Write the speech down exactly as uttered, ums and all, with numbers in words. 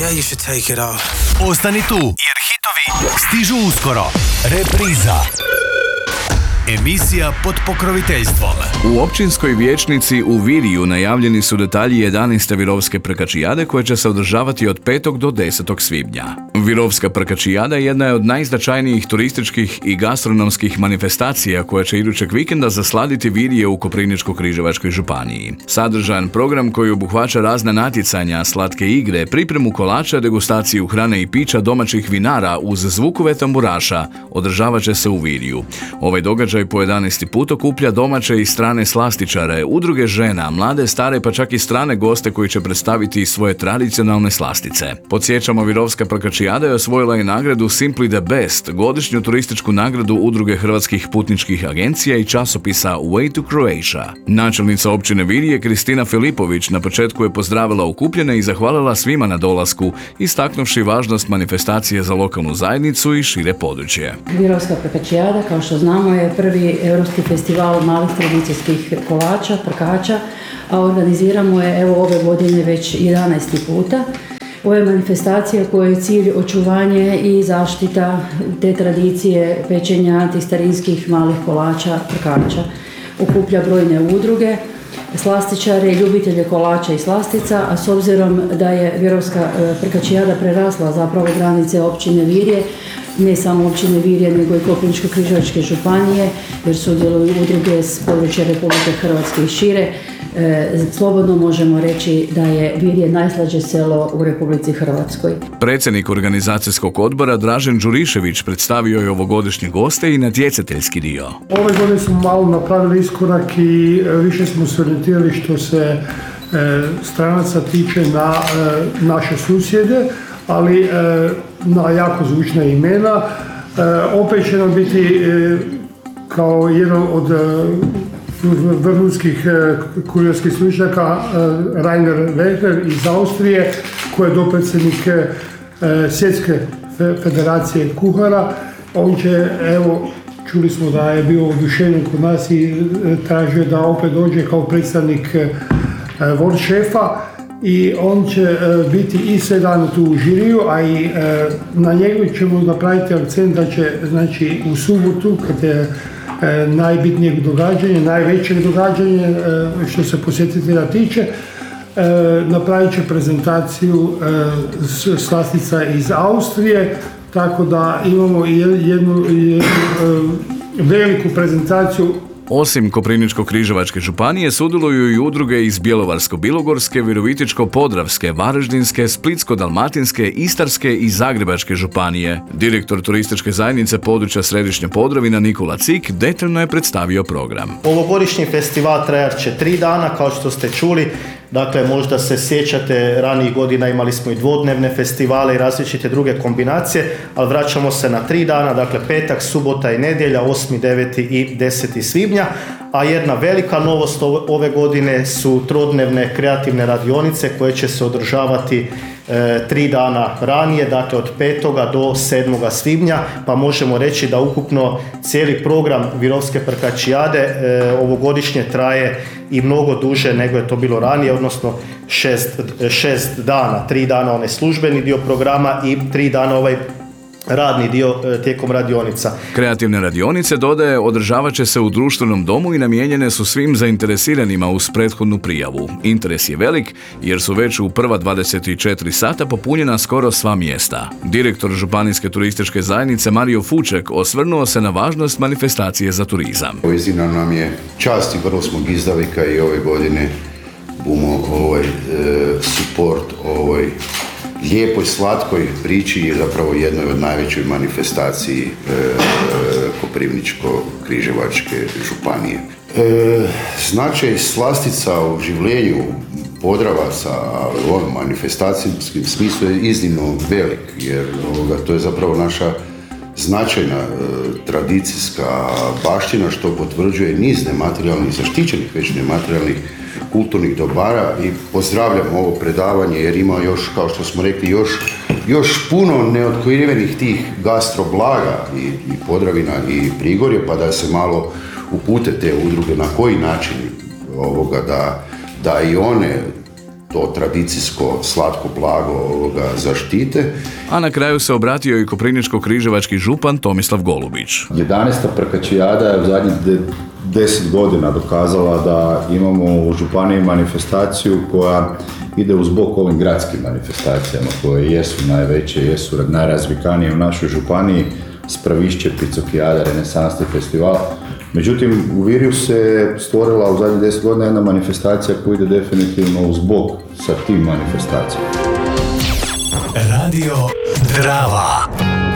Yeah, you should take it off. Ostani tu, jer hitovi stižu uskoro. Repriza. Emisija pod pokroviteljstvom. U općinskoj vijećnici u Viriju najavljeni su detalji jedanaeste Virovske prkačijade koja će se održavati od petog do desetog svibnja. Virovska prkačijada jedna je od najznačajnijih turističkih i gastronomskih manifestacija koja će idućeg vikenda zasladiti Virije u Koprivničko-križevačkoj županiji. Sadržajan program koji obuhvaća razna natjecanja, slatke igre, pripremu kolača, degustaciju hrane i pića domaćih vinara uz zvukove tamburaša održavat će se u Viriju. Ovaj događaj po jedanaesti put okuplja domaće i strane slastičare, udruge žena, mlade, stare pa čak i strane goste koji će predstaviti svoje tradicionalne slastice. Podsjećamo, Virovska prkačijada je osvojila i nagradu Simply the Best, godišnju turističku nagradu udruge hrvatskih putničkih agencija i časopisa Way to Croatia. Načelnica općine Virije Kristina Filipović na početku je pozdravila okupljene i zahvalila svima na dolasku, istaknuvši važnost manifestacije za lokalnu zajednicu i šire područje. Virovska prkačijada, kao što znamo, je prvi europski festival malih tradicijskih kolača, prkača, a organiziramo je evo ove godine već jedanaesti puta. Ovo je manifestacija koja je cilj očuvanje i zaštita te tradicije pečenja tih starinskih malih kolača, prkača. Okuplja brojne udruge, slastičare, ljubitelje kolača i slastica, a s obzirom da je Virovska prkačijada prerasla zapravo granice općine Virje, ne samo općine Virje, nego i Koprivničko-križevačke županije, jer sudjeluju udruge s područja Republike Hrvatske i šire. E, slobodno možemo reći da je Virje najslađe selo u Republici Hrvatskoj. Predsjednik organizacijskog odbora Dražen Đurišević predstavio je ovogodišnje goste i natjecateljski dio. Ove godine smo malo napravili iskorak i više smo se orijentirali što se e, stranaca tiče na e, naše susjede, ali e, na jako zvučna imena. E, opet će nam biti e, kao jedan od e, vrhunskih e, kulinarskih stručnjaka e, Rainer Werner iz Austrije, koji je dopredsjednik e, Svjetske federacije kuhara. On će, evo, čuli smo da je bio oduševljen kod nas i e, tražio da opet dođe kao predstavnik e, World Chefa. I on će e, biti i sve dana tu u žiriju, a i e, na njegu ćemo napraviti akcent da će, znači, u subotu, kad je e, najbitnijeg događanja, najvećeg događanja, e, što se posjetitelja tiče, e, napravit će prezentaciju e, slastica iz Austrije, tako da imamo jednu, jednu, jednu e, veliku prezentaciju. Osim Koprivničko-križevačke županije sudjeluju i udruge iz Bjelovarsko-bilogorske, Virovitičko-podravske, Varaždinske, Splitsko-dalmatinske, Istarske i Zagrebačke županije. Direktor turističke zajednice područja Središnja Podravina Nikola Cik detaljno je predstavio program. Ovogodišnji festival trajat će tri dana, kao što ste čuli. Dakle, možda se sjećate, ranijih godina imali smo i dvodnevne festivale i različite druge kombinacije, ali vraćamo se na tri dana, dakle petak, subota i nedjelja, osmi, deveti i deseti svibnja. A jedna velika novost ove godine su trodnevne kreativne radionice koje će se održavati e, tri dana ranije, dakle od petoga do sedmoga svibnja, pa možemo reći da ukupno cijeli program Virovske prkačijade e, ovogodišnje traje i mnogo duže nego je to bilo ranije, odnosno šest, šest dana, tri dana onaj službeni dio programa i tri dana ovaj radni dio e, tijekom radionica. Kreativne radionice, dodaje, održavat će se u društvenom domu i namijenjene su svim zainteresiranima uz prethodnu prijavu. Interes je velik jer su već u prva dvadeset četiri sata popunjena skoro sva mjesta. Direktor Županijske turističke zajednice Mario Fuček osvrnuo se na važnost manifestacije za turizam. Iznimno nam je čast i vrlo smo gizdavika i ove godine bumo ovaj e, support ovoj lijepoj, slatkoj priči i zapravo jednoj od najvećoj manifestaciji e, Koprivničko-križevačke županije. E, značaj slastica u življenju Podravaca u ovom manifestacijskim smislu je iznimno velik, jer ovoga, to je zapravo naša značajna e, tradicijska baština, što potvrđuje niz nematerijalnih, zaštićenih već nematerijalnih kulturnih dobara, i pozdravljam ovo predavanje jer ima još, kao što smo rekli, još, još puno neotkrivenih tih gastroblaga i, i Podravina i Prigorje, pa da se malo upute te udruge na koji način ovoga da, da i one to tradicijsko slatko blago ovoga zaštite. A na kraju se obratio i koprivničko-križevački župan Tomislav Golubić. jedanaesta Prkačijada je u zadnjih de, deset godina dokazala da imamo u županiji manifestaciju koja ide uz bok ovim gradskim manifestacijama koje jesu najveće, jesu najrazvikanije u našoj županiji, Spravišće, Picokijada, Renesansni festival. Međutim, u Virju se stvorila u zadnjih deset godina jedna manifestacija koja ide definitivno uz bok sa tim manifestacijama. Radio Drava.